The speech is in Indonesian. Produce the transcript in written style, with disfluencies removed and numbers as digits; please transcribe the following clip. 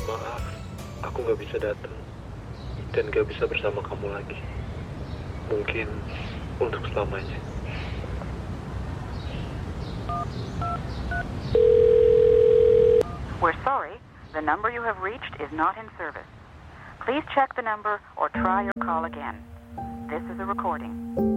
Maaf, aku gak bisa datang dan gak bisa bersama kamu lagi. Mungkin untuk selamanya. We're sorry, the number you have reached is not in service. Please check the number or try your call again. This is a recording.